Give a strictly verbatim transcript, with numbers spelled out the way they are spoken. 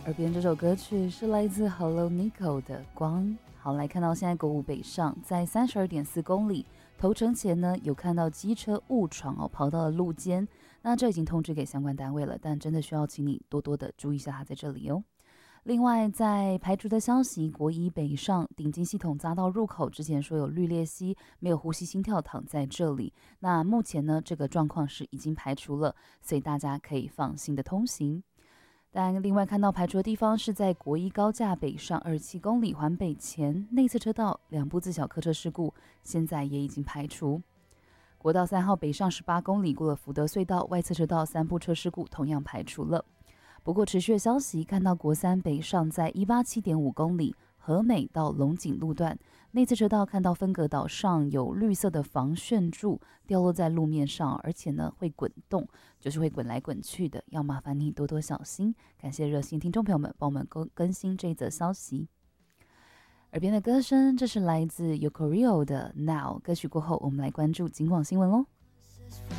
耳边这首歌曲是来自 Hello Nico 的光。好，来看到现在国五北上在 三十二点四公里头城前呢，有看到机车误闯哦，跑到了路肩。那这已经通知给相关单位了，但真的需要请你多多的注意一下它在这里哦。另外，在排除的消息，国一北上顶进系统匝道入口之前说有绿鬣蜥没有呼吸心跳躺在这里，那目前呢这个状况是已经排除了，所以大家可以放心的通行。但另外看到排除的地方是在国一高架北上二十七公里环北前内侧车道两部自小客车事故，现在也已经排除。国道三号北上十八公里过了福德隧道外侧车道三部车事故同样排除了。不过持续的消息看到国三北上在一百八十七点五公里和美到龙井路段内侧车道看到分隔岛上有绿色的防眩柱掉落在路面上，而且呢会滚动，就是会滚来滚去的，要麻烦你多多小心。感谢热心听众朋友们帮我们更更新这一则消息。耳边的歌声，这是来自 Yokorio 的 Now 歌曲过后，我们来关注警广新闻喽。